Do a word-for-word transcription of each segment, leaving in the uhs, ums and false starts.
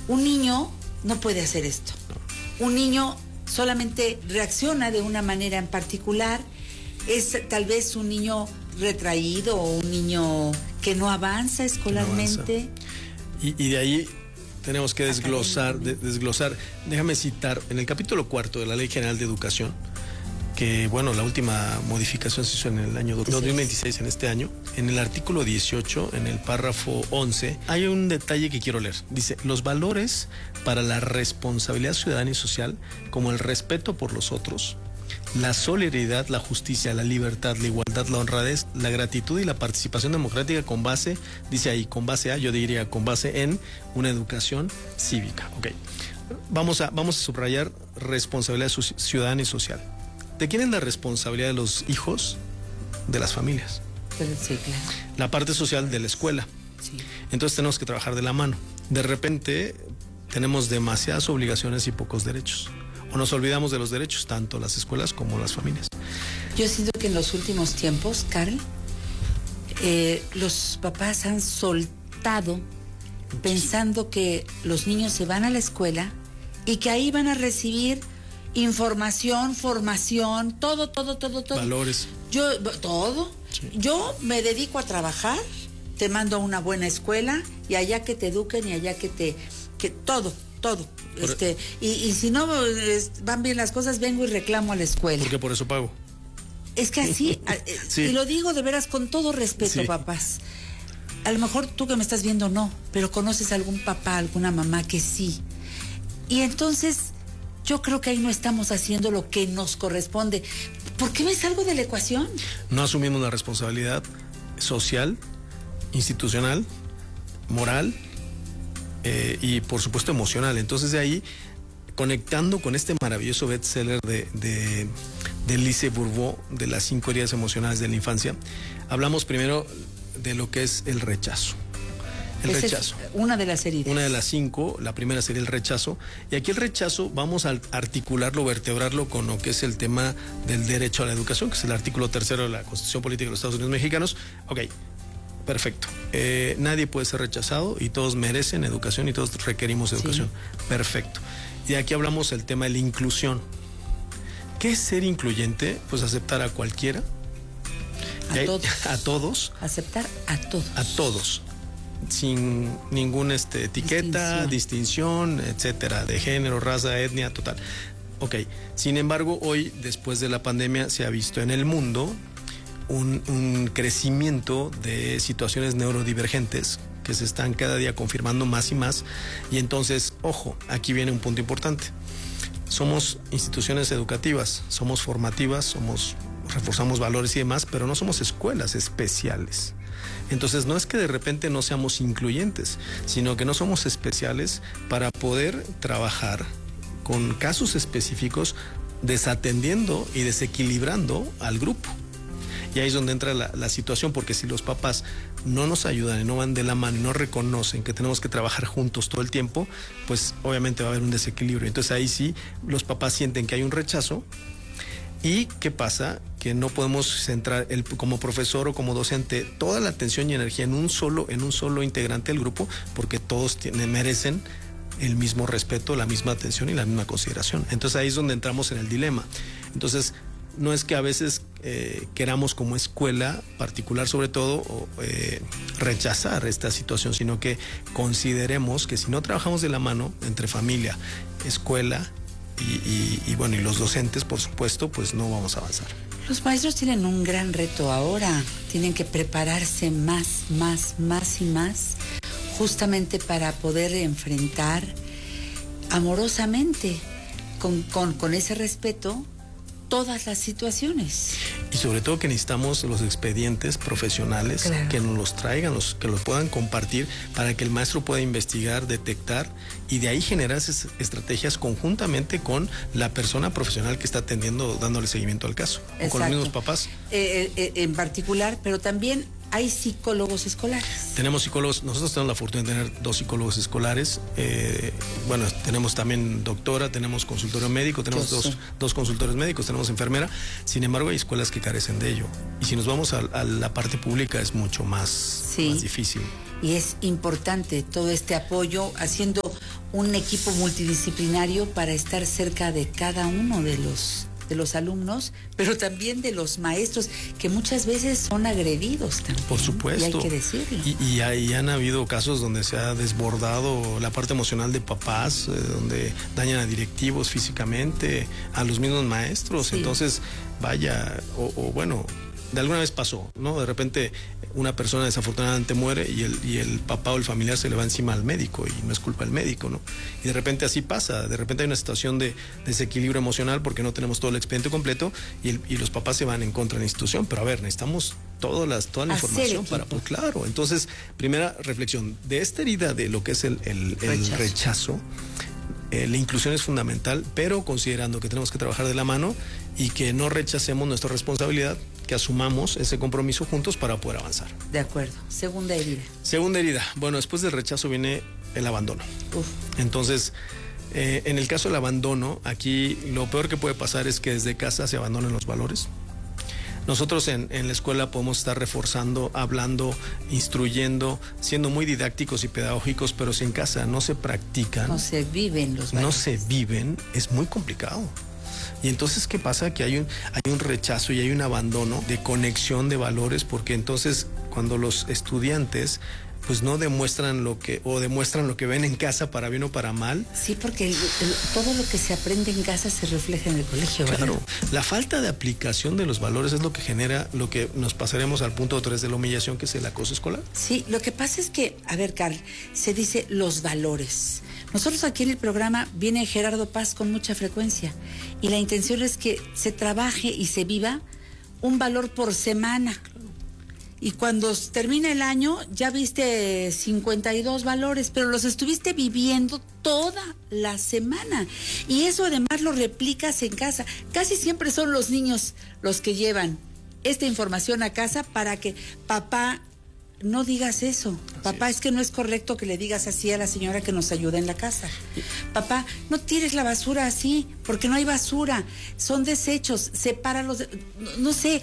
Un niño no puede hacer esto. Un niño solamente reacciona de una manera en particular. Es tal vez un niño retraído o un niño que no avanza escolarmente. No avanza. Y, y de ahí tenemos que desglosar, de, desglosar. Déjame citar, en el capítulo cuarto de la Ley General de Educación, que bueno, la última modificación se hizo en el año dos mil veintiséis, en este año, en el artículo dieciocho, en el párrafo once, hay un detalle que quiero leer. Dice, los valores para la responsabilidad ciudadana y social, como el respeto por los otros, la solidaridad, la justicia, la libertad, la igualdad, la honradez, la gratitud y la participación democrática con base, dice ahí, con base a, yo diría con base en una educación cívica. Ok, vamos a, vamos a subrayar responsabilidad ciudadana y social. ¿De quién es la responsabilidad de los hijos? De las familias. Sí, claro. La parte social de la escuela. Sí. Entonces tenemos que trabajar de la mano. De repente tenemos demasiadas obligaciones y pocos derechos. O nos olvidamos de los derechos, tanto las escuelas como las familias. Yo siento que en los últimos tiempos, Karl, eh, los papás han soltado Muchísimo. pensando que los niños se van a la escuela y que ahí van a recibir información, formación, todo, todo, todo, todo. Valores. Yo, todo. Sí. Yo me dedico a trabajar, te mando a una buena escuela y allá que te eduquen y allá que te, que todo, todo. Por este, y, y si no es, van bien las cosas, vengo y reclamo a la escuela. Porque por eso pago. Es que así, sí. Y lo digo de veras con todo respeto, sí. papás. A lo mejor tú que me estás viendo no, pero conoces a algún papá, alguna mamá que sí. Y entonces yo creo que ahí no estamos haciendo lo que nos corresponde. ¿Por qué me salgo de la ecuación? No asumimos la responsabilidad social, institucional, moral eh, y por supuesto emocional. Entonces de ahí, conectando con este maravilloso bestseller de, de, de Lise Bourbeau, de las cinco heridas emocionales de la infancia, hablamos primero de lo que es el rechazo. El Esa rechazo. Es una de las heridas. Una de las cinco, la primera sería el rechazo. Y aquí el rechazo vamos a articularlo, vertebrarlo con lo que es el tema del derecho a la educación, que es el artículo tercero de la Constitución Política de los Estados Unidos Mexicanos. Ok, perfecto. Eh, nadie puede ser rechazado y todos merecen educación y todos requerimos educación. Sí. Perfecto. Y aquí hablamos del tema de la inclusión. ¿Qué es ser incluyente? Pues aceptar a cualquiera. A hay, todos. A todos. Aceptar a todos. A todos. Sin ninguna este, etiqueta, distinción. distinción, etcétera, de género, raza, etnia, total. Ok, sin embargo, hoy, después de la pandemia, se ha visto en el mundo un, un crecimiento de situaciones neurodivergentes que se están cada día confirmando más y más. Y entonces, ojo, aquí viene un punto importante. Somos instituciones educativas, somos formativas, somos, reforzamos valores y demás, pero no somos escuelas especiales. Entonces no es que de repente no seamos incluyentes, sino que no somos especiales para poder trabajar con casos específicos, desatendiendo y desequilibrando al grupo. Y ahí es donde entra la, la situación, porque si los papás no nos ayudan y no van de la mano y no reconocen que tenemos que trabajar juntos todo el tiempo, pues obviamente va a haber un desequilibrio. Entonces ahí sí los papás sienten que hay un rechazo. ¿Y qué pasa? Que no podemos centrar el, como profesor o como docente toda la atención y energía en un solo, en un solo integrante del grupo, porque todos tienen, merecen el mismo respeto, la misma atención y la misma consideración. Entonces ahí es donde entramos en el dilema. Entonces no es que a veces eh, queramos como escuela particular sobre todo eh, rechazar esta situación, sino que consideremos que si no trabajamos de la mano entre familia, escuela, Y, y, y bueno, y los docentes, por supuesto, pues no vamos a avanzar. Los maestros tienen un gran reto ahora, tienen que prepararse más, más, más y más, justamente para poder enfrentar amorosamente, con, con, con ese respeto, todas las situaciones. Y sobre todo que necesitamos los expedientes profesionales, claro, que nos los traigan, los, que los puedan compartir para que el maestro pueda investigar, detectar y de ahí generar esas estrategias conjuntamente con la persona profesional que está atendiendo, dándole seguimiento al caso. O con los mismos papás. Eh, eh, en particular, pero también hay psicólogos escolares. Tenemos psicólogos, nosotros tenemos la fortuna de tener dos psicólogos escolares. Eh, bueno, tenemos también doctora, tenemos consultorio médico, tenemos dos, dos consultores médicos, tenemos enfermera. Sin embargo, hay escuelas que carecen de ello. Y si nos vamos a, a la parte pública es mucho más, sí, más difícil. Y es importante todo este apoyo, haciendo un equipo multidisciplinario para estar cerca de cada uno de los de los alumnos, pero también de los maestros, que muchas veces son agredidos también. Por supuesto. Y hay que decirlo. Y, y, y han habido casos donde se ha desbordado la parte emocional de papás, eh, donde dañan a directivos físicamente, a los mismos maestros. Sí. Entonces, vaya, o, o bueno, de alguna vez pasó, ¿no? De repente una persona desafortunadamente muere y el, y el papá o el familiar se le va encima al médico y no es culpa del médico, ¿no? Y de repente así pasa, de repente hay una situación de desequilibrio emocional porque no tenemos todo el expediente completo y, el, y los papás se van en contra de la institución, pero a ver, necesitamos todas las, toda la Hacer información equipo. para, pues claro, entonces, primera reflexión, de esta herida de lo que es el, el, el rechazo, rechazo Eh, la inclusión es fundamental, pero considerando que tenemos que trabajar de la mano y que no rechacemos nuestra responsabilidad, que asumamos ese compromiso juntos para poder avanzar. De acuerdo. Segunda herida. Segunda herida. Bueno, después del rechazo viene el abandono. Uf. Entonces, eh, en el caso del abandono, aquí lo peor que puede pasar es que desde casa se abandonen los valores. Nosotros en, en la escuela podemos estar reforzando, hablando, instruyendo, siendo muy didácticos y pedagógicos, pero si en casa no se practican, no se viven los valores. No se viven, es muy complicado. Y entonces, ¿qué pasa? Que hay un, hay un rechazo y hay un abandono de conexión de valores, porque entonces cuando los estudiantes pues no demuestran lo que, o demuestran lo que ven en casa para bien o para mal. Sí, porque el, el, todo lo que se aprende en casa se refleja en el colegio, ¿verdad? Claro, la falta de aplicación de los valores es lo que genera, lo que nos pasaremos al punto tres de la humillación, que es el acoso escolar. Sí, lo que pasa es que, a ver, Carl, se dice los valores. Nosotros aquí en el programa viene Gerardo Paz con mucha frecuencia y la intención es que se trabaje y se viva un valor por semana. Y cuando termina el año ya viste cincuenta y dos valores, pero los estuviste viviendo toda la semana. Y eso además lo replicas en casa. Casi siempre son los niños los que llevan esta información a casa para que papá, no digas eso. Así papá, es. es que no es correcto que le digas así a la señora que nos ayuda en la casa. Papá, no tires la basura así, porque no hay basura. Son desechos, sepáralos. De, no, no sé...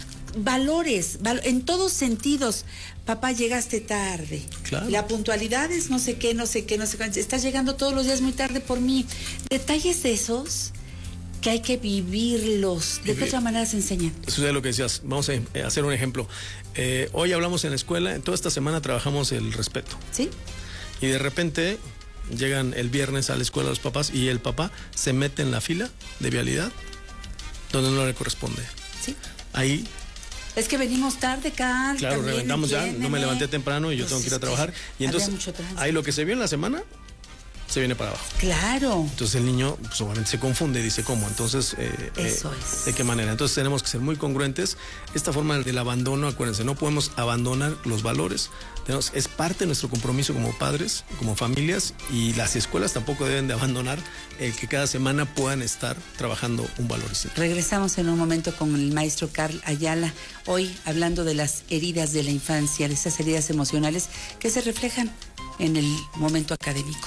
Valores, val- en todos sentidos. Papá, llegaste tarde. Claro. La puntualidad es no sé qué, no sé qué, no sé qué. Estás llegando todos los días muy tarde por mí. Detalles de esos que hay que vivirlos. ¿De qué otra manera se enseñan? Eso es lo que decías. Vamos a hacer un ejemplo. Eh, hoy hablamos en la escuela, en toda esta semana trabajamos el respeto. Sí. Y de repente llegan el viernes a la escuela los papás y el papá se mete en la fila de vialidad donde no le corresponde. Sí. Ahí... Es que venimos tarde, Carl. Claro, reventamos ya, no me levanté temprano y yo pues tengo que ir a trabajar. Y entonces, ahí lo que se vio en la semana, se viene para abajo. Claro. Entonces el niño, pues obviamente se confunde y dice, ¿cómo? Entonces, eh, Eso eh, es. ¿de qué manera? Entonces tenemos que ser muy congruentes. Esta forma del abandono, acuérdense, no podemos abandonar los valores. Tenemos, es parte de nuestro compromiso como padres, como familias, y las escuelas tampoco deben de abandonar el que cada semana puedan estar trabajando un valor distinto. Regresamos en un momento con el maestro Carl Ayala, hoy hablando de las heridas de la infancia, de esas heridas emocionales que se reflejan en el momento académico.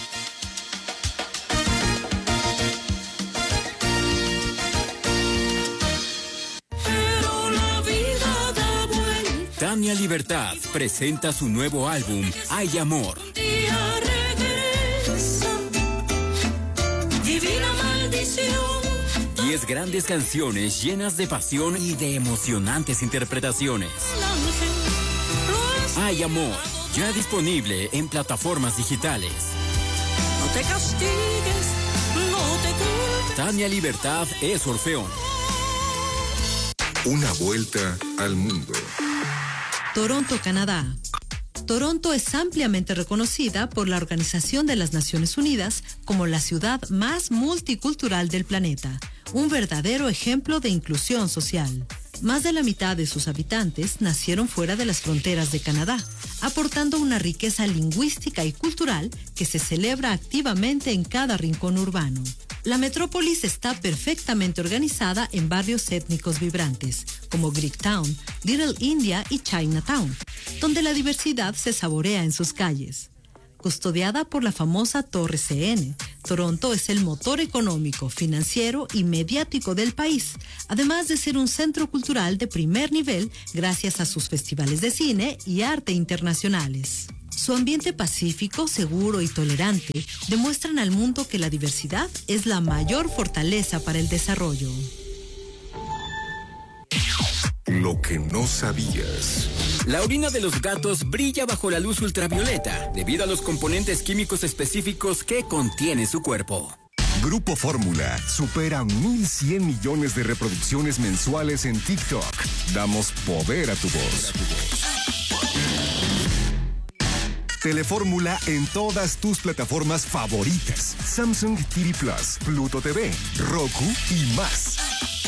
Tania Libertad presenta su nuevo álbum, Hay Amor. Diez grandes canciones llenas de pasión y de emocionantes interpretaciones. Hay Amor, ya disponible en plataformas digitales. No te castigues, no te culpes. Tania Libertad es Orfeón. Una vuelta al mundo. Toronto, Canadá. Toronto es ampliamente reconocida por la Organización de las Naciones Unidas como la ciudad más multicultural del planeta, un verdadero ejemplo de inclusión social. Más de la mitad de sus habitantes nacieron fuera de las fronteras de Canadá, aportando una riqueza lingüística y cultural que se celebra activamente en cada rincón urbano. La metrópolis está perfectamente organizada en barrios étnicos vibrantes, como Greektown, Little India y Chinatown, donde la diversidad se saborea en sus calles. Custodiada por la famosa Torre C N, Toronto es el motor económico, financiero y mediático del país, además de ser un centro cultural de primer nivel gracias a sus festivales de cine y arte internacionales. Su ambiente pacífico, seguro y tolerante demuestran al mundo que la diversidad es la mayor fortaleza para el desarrollo. Lo que no sabías. La orina de los gatos brilla bajo la luz ultravioleta debido a los componentes químicos específicos que contiene su cuerpo. Grupo Fórmula supera mil cien millones de reproducciones mensuales en TikTok. Damos poder a tu voz. Telefórmula en todas tus plataformas favoritas. Samsung T V Plus, Pluto T V, Roku y más.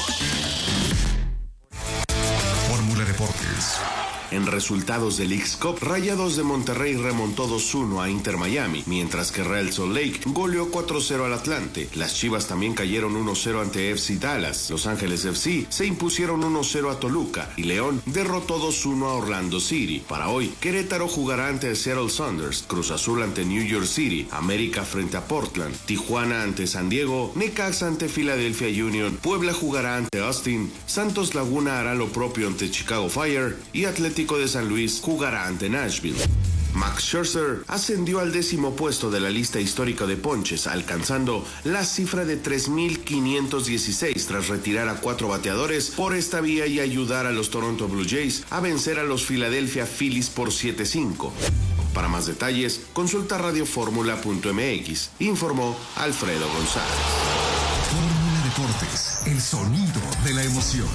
Fórmula Deportes. En resultados del X-Cup, Rayados de Monterrey remontó dos uno a Inter Miami, mientras que Real Salt Lake goleó cuatro cero al Atlante. Las Chivas también cayeron uno cero ante F C Dallas. Los Ángeles F C se impusieron uno cero a Toluca y León derrotó dos uno a Orlando City. Para hoy, Querétaro jugará ante Seattle Sounders, Cruz Azul ante New York City, América frente a Portland, Tijuana ante San Diego, Necaxa ante Philadelphia Union, Puebla jugará ante Austin, Santos Laguna hará lo propio ante Chicago Fire y Atlético de San Luis jugará ante Nashville. Max Scherzer ascendió al décimo puesto de la lista histórica de ponches, alcanzando la cifra de tres mil quinientos dieciséis tras retirar a cuatro bateadores por esta vía y ayudar a los Toronto Blue Jays a vencer a los Philadelphia Phillies por siete cinco. Para más detalles, consulta radioformula punto m x, informó Alfredo González. Fórmula Deportes, el sonido de la emoción.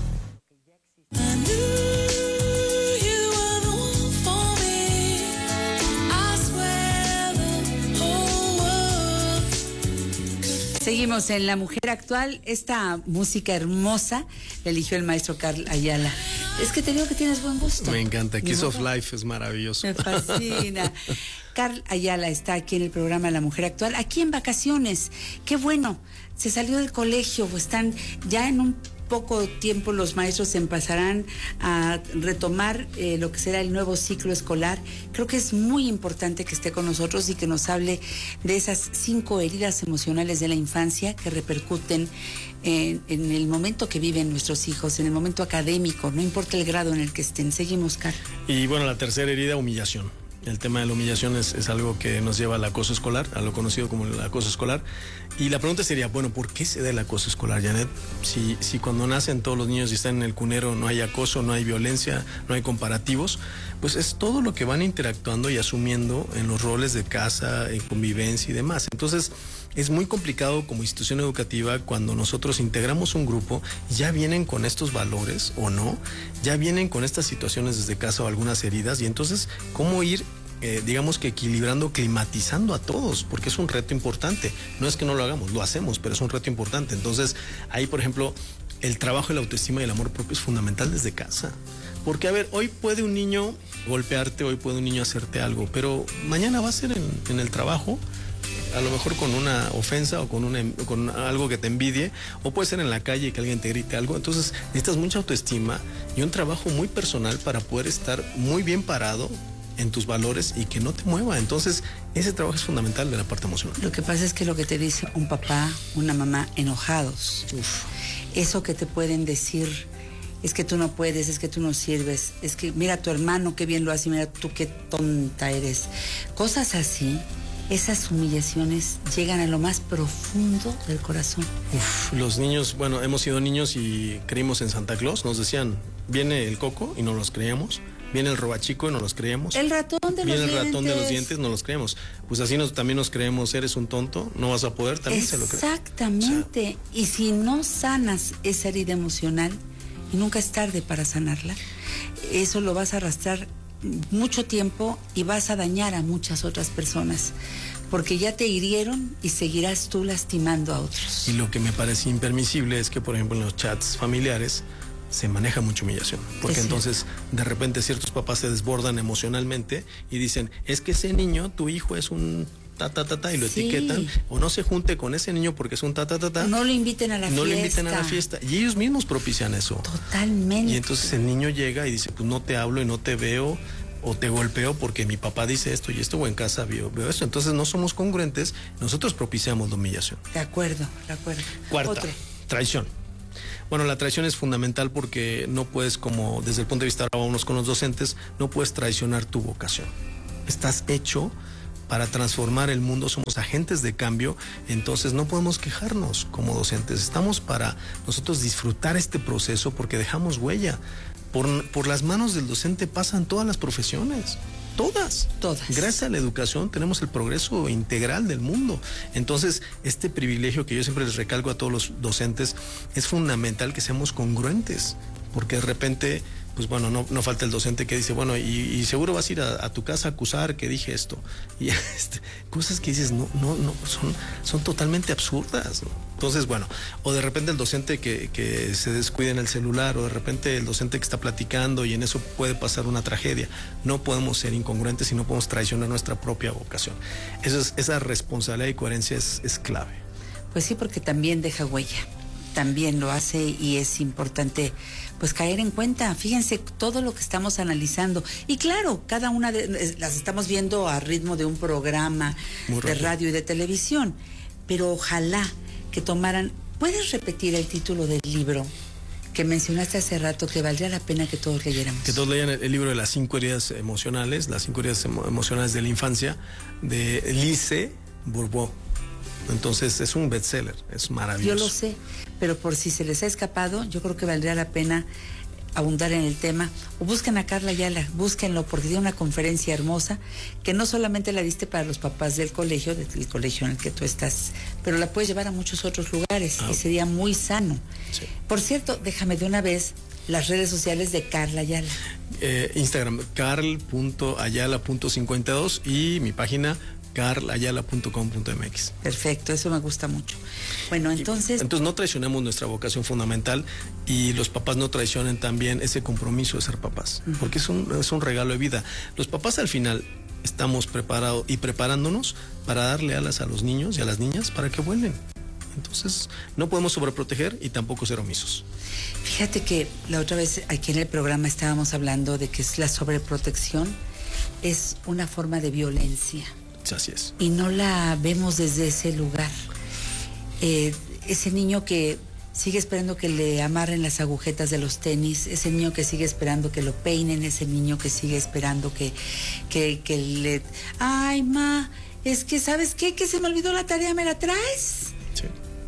Seguimos en La Mujer Actual. Esta música hermosa la eligió el maestro Carl Ayala. Es que te digo que tienes buen gusto. Me encanta. Kiss of Life es maravilloso. Me fascina. Carl Ayala está aquí en el programa La Mujer Actual, aquí en vacaciones. Qué bueno. Se salió del colegio, están ya en un poco tiempo los maestros empezarán a retomar eh, lo que será el nuevo ciclo escolar. Creo que es muy importante que esté con nosotros y que nos hable de esas cinco heridas emocionales de la infancia que repercuten en, en el momento que viven nuestros hijos, en el momento académico, no importa el grado en el que estén. Seguimos, Carlos. Y bueno, la tercera herida, humillación. El tema de la humillación es, es algo que nos lleva al acoso escolar, a lo conocido como el acoso escolar. Y la pregunta sería, bueno, ¿por qué se da el acoso escolar, Janet? Si, si cuando nacen todos los niños y están en el cunero no hay acoso, no hay violencia, no hay comparativos, pues es todo lo que van interactuando y asumiendo en los roles de casa, en convivencia y demás. Entonces, es muy complicado como institución educativa cuando nosotros integramos un grupo, ya vienen con estos valores o no, ya vienen con estas situaciones desde casa o algunas heridas, y entonces, ¿cómo ir Eh, digamos que equilibrando, climatizando a todos? Porque es un reto importante. No es que no lo hagamos, lo hacemos, pero es un reto importante. Entonces, ahí, por ejemplo, el trabajo de la autoestima y el amor propio es fundamental desde casa. Porque, a ver, hoy puede un niño golpearte, hoy puede un niño hacerte algo, pero mañana va a ser en, en el trabajo, a lo mejor con una ofensa o con, una, con algo que te envidie, o puede ser en la calle que alguien te grite algo. Entonces, necesitas mucha autoestima y un trabajo muy personal para poder estar muy bien parado en tus valores y que no te mueva. Entonces, ese trabajo es fundamental de la parte emocional. Lo que pasa es que lo que te dice un papá, una mamá enojados, Uf. eso que te pueden decir, es que tú no puedes, es que tú no sirves, es que mira a tu hermano qué bien lo hace, mira tú qué tonta eres. Cosas así, esas humillaciones llegan a lo más profundo del corazón. Uf, los niños, bueno, hemos sido niños y creímos en Santa Claus, nos decían, viene el coco y no los creíamos. Viene el robachico y no los creemos. El ratón de Viene los el dientes. ratón de los dientes, no los creemos. Pues así nos, también nos creemos, eres un tonto, no vas a poder, también se lo crees. Exactamente. O sea, y si no sanas esa herida emocional, y nunca es tarde para sanarla, eso lo vas a arrastrar mucho tiempo y vas a dañar a muchas otras personas. Porque ya te hirieron y seguirás tú lastimando a otros. Y lo que me parece impermisible es que, por ejemplo, en los chats familiares se maneja mucha humillación, porque entonces de repente ciertos papás se desbordan emocionalmente y dicen, es que ese niño, tu hijo es un ta ta ta ta, y lo sí. etiquetan, o no se junte con ese niño porque es un ta ta ta ta. No lo inviten a la no fiesta. No lo inviten a la fiesta, y ellos mismos propician eso. Totalmente. Y entonces el niño llega y dice, pues no te hablo y no te veo, o te golpeo porque mi papá dice esto y esto, o en casa veo, veo esto. Entonces no somos congruentes, nosotros propiciamos la humillación. De acuerdo, de acuerdo. Cuarta, Otro. traición. Bueno, la traición es fundamental porque no puedes, como desde el punto de vista, ahora vámonos con los docentes, no puedes traicionar tu vocación. estás hecho para transformar el mundo, somos agentes de cambio, entonces no podemos quejarnos como docentes. Estamos para nosotros disfrutar este proceso porque dejamos huella. Por, por las manos del docente pasan todas las profesiones. Todas. Todas. Gracias a la educación tenemos el progreso integral del mundo. Entonces, este privilegio que yo siempre les recalco a todos los docentes, es fundamental que seamos congruentes, porque de repente, pues bueno, no, no falta el docente que dice, bueno, y, y seguro vas a ir a, a tu casa a acusar que dije esto. Y este, cosas que dices, no, no, no, son, son totalmente absurdas, ¿no? Entonces, bueno, o de repente el docente que, que se descuida en el celular, o de repente el docente que está platicando y en eso puede pasar una tragedia. No podemos ser incongruentes y no podemos traicionar nuestra propia vocación. Eso es, esa responsabilidad y coherencia es, es clave. Pues sí, porque también deja huella, también lo hace y es importante pues caer en cuenta. Fíjense todo lo que estamos analizando y claro, cada una de las estamos viendo a ritmo de un programa de radio y de televisión, pero ojalá que tomaran. ¿Puedes repetir el título del libro que mencionaste hace rato, que valdría la pena que todos leyéramos? Que todos lean el, el libro de las cinco heridas emocionales, las cinco heridas emo, emocionales de la infancia, de Lise Bourbeau. Entonces es un bestseller, es maravilloso. Yo lo sé, pero por si se les ha escapado, yo creo que valdría la pena abundar en el tema. O busquen a Carla Ayala, búsquenlo, porque dio una conferencia hermosa que no solamente la diste para los papás del colegio, del colegio en el que tú estás, pero la puedes llevar a muchos otros lugares ah. y sería muy sano. Sí. Por cierto, déjame de una vez las redes sociales de Carla Ayala. Eh, Instagram, carl punto ayala punto cincuenta y dos y mi página carl ayala punto com punto m x. Perfecto, eso me gusta mucho. Bueno, entonces... Y, entonces no traicionemos nuestra vocación fundamental y los papás no traicionen también ese compromiso de ser papás, uh-huh. porque es un, es un regalo de vida. Los papás al final estamos preparados y preparándonos para darle alas a los niños y a las niñas para que vuelen. Entonces no podemos sobreproteger y tampoco ser omisos. Fíjate que la otra vez aquí en el programa estábamos hablando de que es la sobreprotección es una forma de violencia. Así es. Y no la vemos desde ese lugar. Eh, ese niño que sigue esperando que le amarren las agujetas de los tenis, ese niño que sigue esperando que lo peinen, ese niño que sigue esperando que, que, que le... Ay, ma, es que ¿sabes qué? Que se me olvidó la tarea, ¿me la traes? Sí.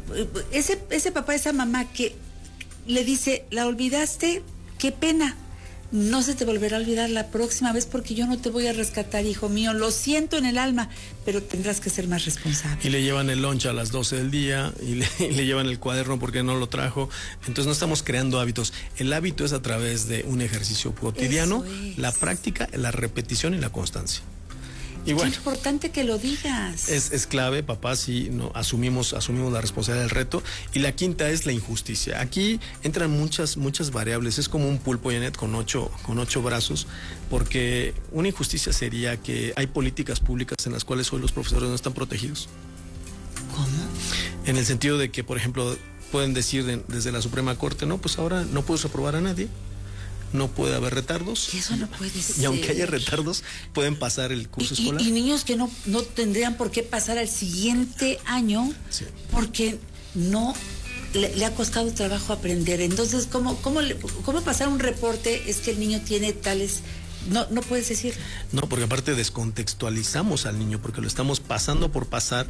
Ese, ese papá, esa mamá que le dice, ¿la olvidaste? ¡Qué pena! No se te volverá a olvidar la próxima vez porque yo no te voy a rescatar, hijo mío. Lo siento en el alma, pero tendrás que ser más responsable. Y le llevan el lunch a las doce del día y le, y le llevan el cuaderno porque no lo trajo. Entonces no estamos creando hábitos. El hábito es a través de un ejercicio cotidiano, la práctica, la repetición y la constancia. Y bueno, es importante que lo digas. Es, es clave, papá, si no, asumimos, asumimos la responsabilidad del reto. Y la quinta es la injusticia. Aquí entran muchas, muchas variables. Es como un pulpo, Janet, con ocho, con ocho brazos, porque una injusticia sería que hay políticas públicas en las cuales hoy los profesores no están protegidos. ¿Cómo? En el sentido de que, por ejemplo, pueden decir de, desde la Suprema Corte, no, pues ahora no puedes aprobar a nadie. No puede haber retardos. Y eso no puede ser. Y aunque haya retardos, pueden pasar el curso y, escolar. Y, y niños que no, no tendrían por qué pasar al siguiente año, sí. porque no le, le ha costado trabajo aprender. Entonces, ¿cómo, cómo, le, ¿cómo pasar un reporte? Es que el niño tiene tales... No, no puedes decir. No, porque aparte descontextualizamos al niño, porque lo estamos pasando por pasar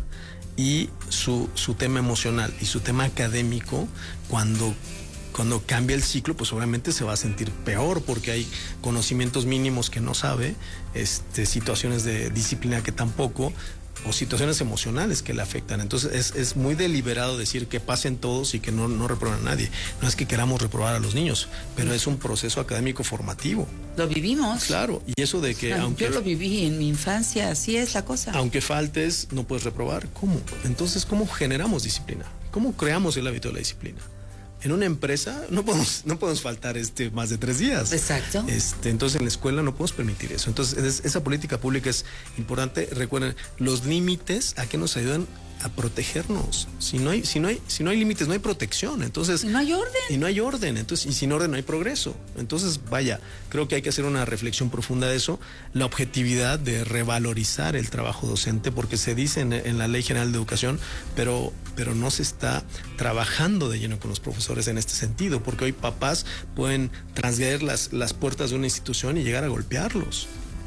y su, su tema emocional y su tema académico, cuando... Cuando cambia el ciclo, pues obviamente se va a sentir peor porque hay conocimientos mínimos que no sabe, este, situaciones de disciplina que tampoco, o situaciones emocionales que le afectan. Entonces es, es muy deliberado decir que pasen todos y que no, no reprueben a nadie. No es que queramos reprobar a los niños, pero es un proceso académico formativo. Lo vivimos. Claro, y eso de que... Yo aunque, lo viví en mi infancia, así es la cosa. Aunque faltes, no puedes reprobar. ¿Cómo? Entonces, ¿cómo generamos disciplina? ¿Cómo creamos el hábito de la disciplina? En una empresa no podemos, no podemos faltar este más de tres días. Exacto. Este, entonces en la escuela no podemos permitir eso. Entonces es, esa política pública es importante. Recuerden, los límites a qué nos ayudan a protegernos. Si no hay, si no hay, si no hay límites, no hay protección. Entonces. Y no hay orden. Y no hay orden. Entonces, y sin orden no hay progreso. Entonces, vaya, creo que hay que hacer una reflexión profunda de eso. La objetividad de revalorizar el trabajo docente, porque se dice en, en la Ley General de Educación, pero, pero no se está trabajando de lleno con los profesores en este sentido, porque hoy papás pueden transgredir las, las puertas de una institución y llegar a golpearlos.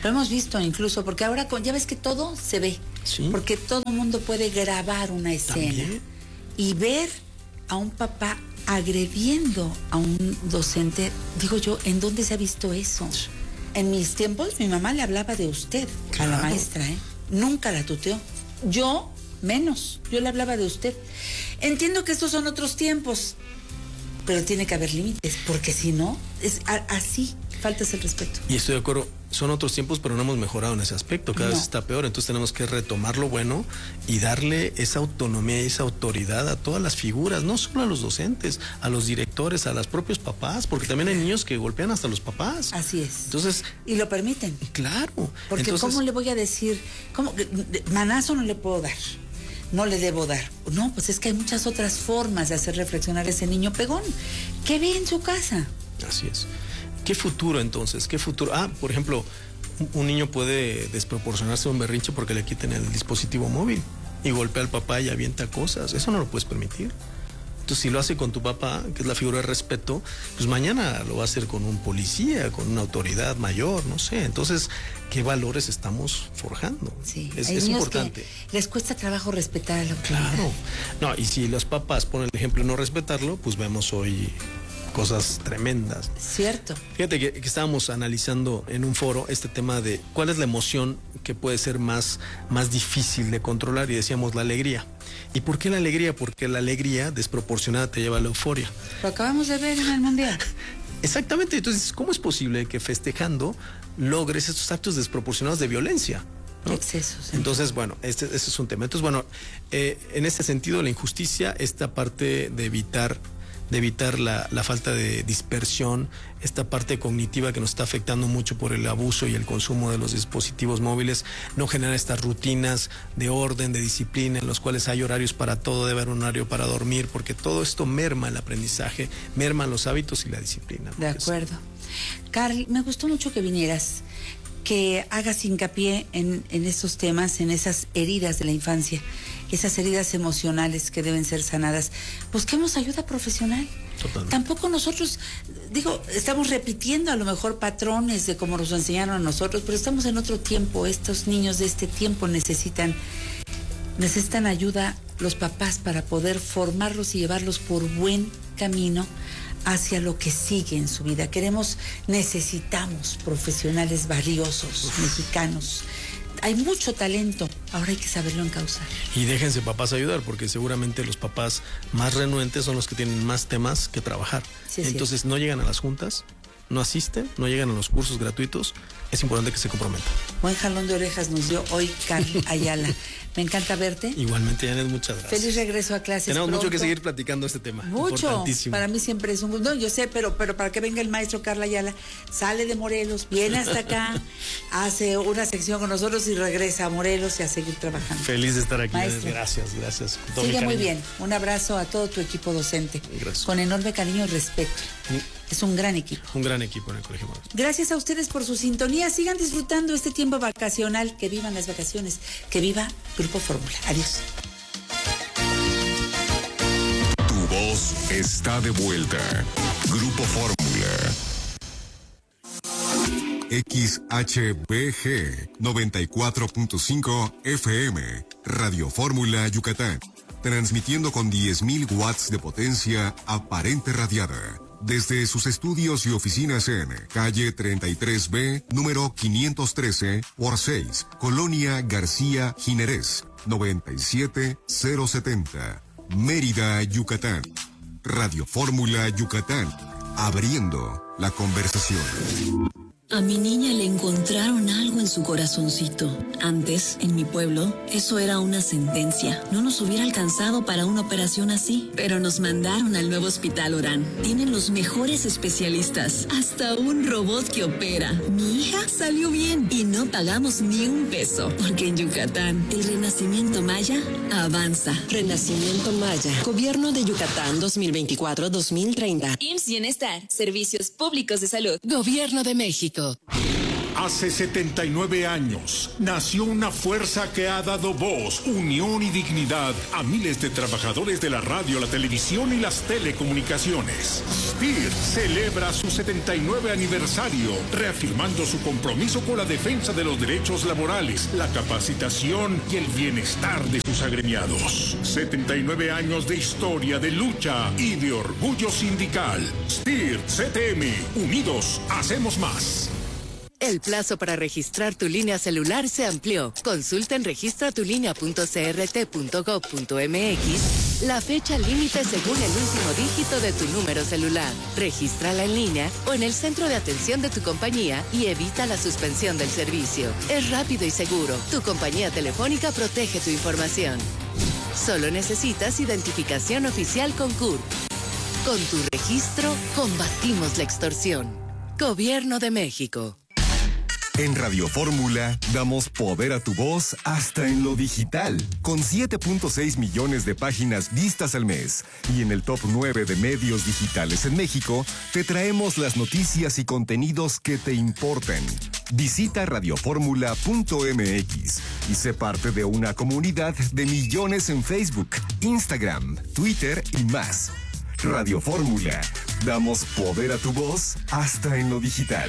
Lo hemos visto incluso, porque ahora con, ya ves que todo se ve. Sí. Porque todo el mundo puede grabar una escena. ¿También? Y ver a un papá agrediendo a un docente. Digo yo, ¿en dónde se ha visto eso? Sí. En mis tiempos, mi mamá le hablaba de usted, claro, a la maestra, ¿eh? Nunca la tuteó. Yo, menos. Yo le hablaba de usted. Entiendo que estos son otros tiempos, pero tiene que haber límites, porque si no, es a, así faltas el respeto. Y estoy de acuerdo, son otros tiempos, pero no hemos mejorado en ese aspecto, cada no. vez está peor, entonces tenemos que retomar lo bueno y darle esa autonomía y esa autoridad a todas las figuras, no solo a los docentes, a los directores, a los propios papás, porque también hay niños que golpean hasta los papás. Así es. Entonces, y lo permiten. Claro. Porque entonces, ¿cómo le voy a decir? ¿Cómo? Manazo no le puedo dar. No le debo dar. No, pues es que hay muchas otras formas de hacer reflexionar a ese niño pegón. ¿Qué ve en su casa? Así es. ¿Qué futuro entonces? ¿Qué futuro? Ah, por ejemplo, un, un niño puede desproporcionarse a un berrinche porque le quiten el dispositivo móvil y golpea al papá y avienta cosas. Eso no lo puedes permitir. Entonces, si lo hace con tu papá, que es la figura de respeto, pues mañana lo va a hacer con un policía, con una autoridad mayor, no sé. Entonces, ¿qué valores estamos forjando? Sí, es, hay es niños importante. Que les cuesta trabajo respetar a la autoridad. Claro. No, y si los papás ponen el ejemplo de no respetarlo, pues vemos hoy cosas tremendas. Cierto. Fíjate que, que estábamos analizando en un foro este tema de cuál es la emoción que puede ser más, más difícil de controlar, y decíamos la alegría. ¿Y por qué la alegría? Porque la alegría desproporcionada te lleva a la euforia. Lo acabamos de ver en el Mundial. Exactamente. Entonces, ¿cómo es posible que festejando logres estos actos desproporcionados de violencia? ¿No? Excesos. Entonces, bueno, este, este es un tema. Entonces, bueno, eh, en este sentido, la injusticia, esta parte de evitar de evitar la, la falta de dispersión, esta parte cognitiva que nos está afectando mucho por el abuso y el consumo de los dispositivos móviles, no generar estas rutinas de orden, de disciplina, en los cuales hay horarios para todo, debe haber un horario para dormir, porque todo esto merma el aprendizaje, merma los hábitos y la disciplina. De acuerdo. Carl, me gustó mucho que vinieras, que hagas hincapié en, en esos temas, en esas heridas de la infancia, esas heridas emocionales que deben ser sanadas. Busquemos ayuda profesional. Totalmente. Tampoco nosotros, digo, estamos repitiendo a lo mejor patrones de cómo nos enseñaron a nosotros, pero estamos en otro tiempo. Estos niños de este tiempo necesitan, necesitan ayuda los papás para poder formarlos y llevarlos por buen camino hacia lo que sigue en su vida. Queremos, necesitamos profesionales valiosos, mexicanos. Hay mucho talento, ahora hay que saberlo encauzar. Y déjense papás ayudar, porque seguramente los papás más renuentes son los que tienen más temas que trabajar. Sí, Entonces cierto. No llegan a las juntas, no asisten, no llegan a los cursos gratuitos. Es importante que se comprometan. Buen jalón de orejas nos dio hoy Carl Ayala. Me encanta verte. Igualmente, Janet, muchas gracias. Feliz regreso a clases. Tenemos pronto. mucho que seguir platicando este tema. Mucho. Para mí siempre es un gusto. No, yo sé, pero, pero para que venga el maestro Carl Ayala, sale de Morelos, viene hasta acá, hace una sección con nosotros y regresa a Morelos y a seguir trabajando. Feliz de estar aquí. Maestro. Gracias, gracias. Sigue muy bien. Un abrazo a todo tu equipo docente. Gracias. Con enorme cariño y respeto. Es un gran equipo. Un gran equipo en el Colegio Morelos. Gracias a ustedes por su sintonía. Sigan disfrutando este tiempo vacacional. Que vivan las vacaciones. Que viva Grupo Fórmula. Adiós. Tu voz está de vuelta. Grupo Fórmula. X H B G noventa y cuatro punto cinco F M. Radio Fórmula Yucatán. Transmitiendo con diez mil watts de potencia aparente radiada. Desde sus estudios y oficinas en calle treinta y tres B, número quinientos trece, por seis, Colonia García Jiménez, noventa y siete mil setenta, Mérida, Yucatán. Radio Fórmula Yucatán, abriendo la conversación. A mi niña le encontraron algo en su corazoncito. Antes, en mi pueblo, eso era una sentencia. No nos hubiera alcanzado para una operación así. Pero nos mandaron al nuevo Hospital Orán. Tienen los mejores especialistas. Hasta un robot que opera. Mi hija salió bien y no pagamos ni un peso. Porque en Yucatán, el renacimiento maya avanza. Renacimiento Maya. Gobierno de Yucatán dos mil veinticuatro a dos mil treinta. I M S S Bienestar. Servicios Públicos de Salud. Gobierno de México. Hace setenta y nueve años nació una fuerza que ha dado voz, unión y dignidad a miles de trabajadores de la radio, la televisión y las telecomunicaciones. S T I R celebra su setenta y nueve aniversario, reafirmando su compromiso con la defensa de los derechos laborales, la capacitación y el bienestar de sus agremiados. setenta y nueve años de historia, de lucha y de orgullo sindical. S T I R C T M, unidos hacemos más. El plazo para registrar tu línea celular se amplió. Consulta en registra tu línea punto c r t punto gob punto m x la fecha límite según el último dígito de tu número celular. Regístrala en línea o en el centro de atención de tu compañía y evita la suspensión del servicio. Es rápido y seguro. Tu compañía telefónica protege tu información. Solo necesitas identificación oficial con C U R P. Con tu registro, combatimos la extorsión. Gobierno de México. En Radio Fórmula damos poder a tu voz hasta en lo digital, con siete punto seis millones de páginas vistas al mes. Y en el top nueve de medios digitales en México, te traemos las noticias y contenidos que te importan. Visita radio fórmula punto m x y sé parte de una comunidad de millones en Facebook, Instagram, Twitter y más. Radio Fórmula, damos poder a tu voz hasta en lo digital.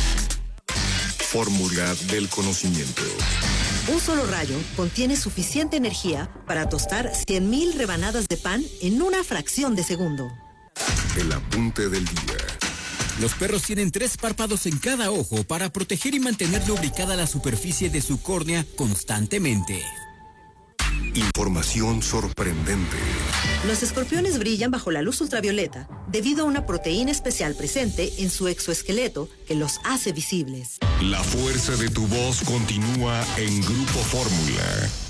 Fórmula del conocimiento. Un solo rayo contiene suficiente energía para tostar cien mil rebanadas de pan en una fracción de segundo. El apunte del día. Los perros tienen tres párpados en cada ojo para proteger y mantener lubricada la superficie de su córnea constantemente. Información sorprendente. Los escorpiones brillan bajo la luz ultravioleta debido a una proteína especial presente en su exoesqueleto que los hace visibles. La fuerza de tu voz continúa en Grupo Fórmula.